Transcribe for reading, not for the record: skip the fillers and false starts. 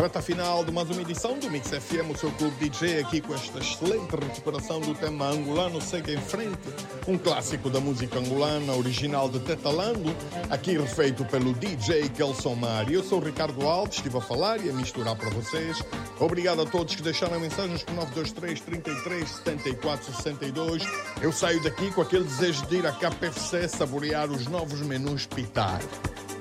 Reta final de mais uma edição do Mix FM, o seu clube DJ, aqui com esta excelente recuperação do tema angolano Segue em Frente, um clássico da música angolana, original de Tetalando, aqui refeito pelo DJ Kelson Mari. Eu sou o Ricardo Alves, estive a falar e a misturar para vocês. Obrigado a todos que deixaram mensagens por 923 33 74 62. Eu saio daqui com aquele desejo de ir à KFC saborear os novos menus Pitar.